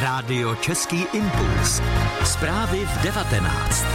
Rádio Český impuls. Zprávy v 19.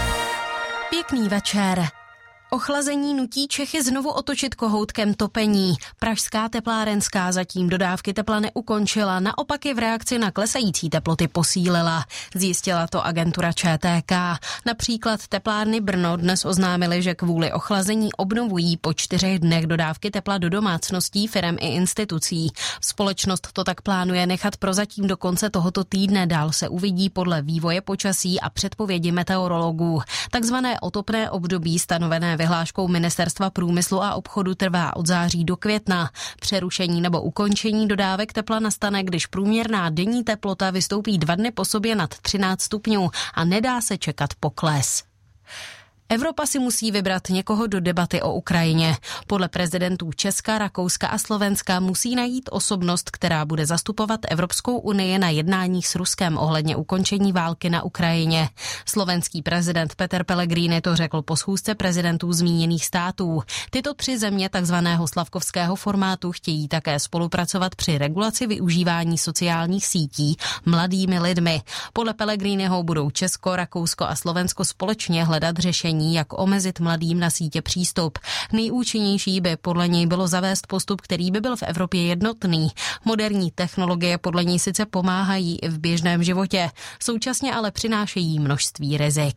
Pěkný večer. Ochlazení nutí Čechy znovu otočit kohoutkem topení. Pražská teplárenská zatím dodávky tepla neukončila, naopak je v reakci na klesající teploty posílila. Zjistila to agentura ČTK. Například teplárny Brno dnes oznámily, že kvůli ochlazení obnovují po 4 dnech dodávky tepla do domácností, firem i institucí. Společnost to tak plánuje nechat prozatím do konce tohoto týdne, dál se uvidí podle vývoje počasí a předpovědi meteorologů. Takzvané otopné období stanovené vyhláškou Ministerstva průmyslu a obchodu trvá od září do května. Přerušení nebo ukončení dodávek tepla nastane, když průměrná denní teplota vystoupí 2 dny po sobě nad 13 stupňů a nedá se čekat pokles. Evropa si musí vybrat někoho do debaty o Ukrajině. Podle prezidentů Česka, Rakouska a Slovenska musí najít osobnost, která bude zastupovat Evropskou unii na jednáních s Ruskem ohledně ukončení války na Ukrajině. Slovenský prezident Peter Pellegrini to řekl po schůzce prezidentů zmíněných států. Tyto 3 země takzvaného slavkovského formátu chtějí také spolupracovat při regulaci využívání sociálních sítí mladými lidmi. Podle Pellegriniho budou Česko, Rakousko a Slovensko společně hledat řešení, jak omezit mladým na sítě přístup. Nejúčinnější by podle něj bylo zavést postup, který by byl v Evropě jednotný. Moderní technologie podle něj sice pomáhají i v běžném životě, současně ale přinášejí množství rizik.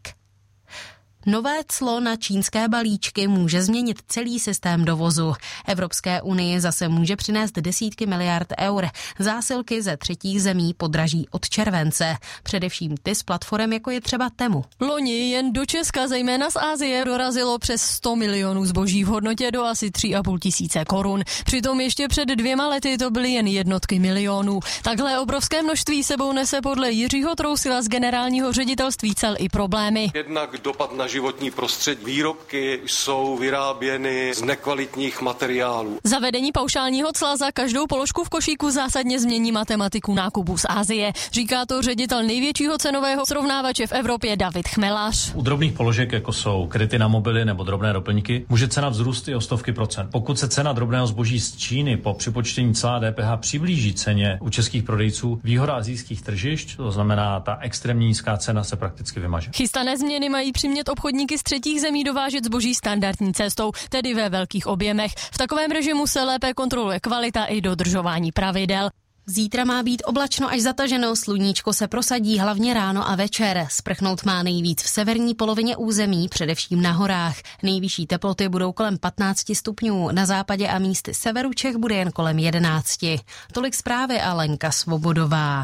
Nové clo na čínské balíčky může změnit celý systém dovozu. Evropské unii zase může přinést desítky miliard eur. Zásilky ze 3. zemí podraží od července. Především ty z platform, jako je třeba Temu. Loni jen do Česka, zejména z Asie, dorazilo přes 100 milionů zboží v hodnotě do asi 3,5 tisíce korun. Přitom ještě před 2 lety to byly jen jednotky milionů. Takhle obrovské množství sebou nese podle Jiřího Trousila z generálního ředitelství cel i problémy. Jednak dopad na životní prostředí. Výrobky jsou vyráběny z nekvalitních materiálů. Zavedení paušálního cla za každou položku v košíku zásadně změní matematiku nákupu z Asie. Říká to ředitel největšího cenového srovnávače v Evropě David Chmelař. U drobných položek, jako jsou kryty na mobily nebo drobné doplňky, může cena vzrůst i o stovky procent. Pokud se cena drobného zboží z Číny po připočtení cla DPH přiblíží ceně u českých prodejců, výhoda asijských tržišť, to znamená ta extrémně nízká cena, se prakticky vymaže. Chystané změny mají přimět obchodníky z 3. zemí dovážet zboží standardní cestou, tedy ve velkých objemech. V takovém režimu se lépe kontroluje kvalita i dodržování pravidel. Zítra má být oblačno až zataženo, sluníčko se prosadí hlavně ráno a večer. Sprchnout má nejvíc v severní polovině území, především na horách. Nejvyšší teploty budou kolem 15 stupňů, na západě a místy severu Čech bude jen kolem 11. Tolik zprávy a Lenka Svobodová.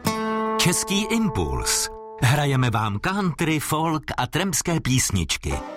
Český impuls. Hrajeme vám country, folk a trampské písničky.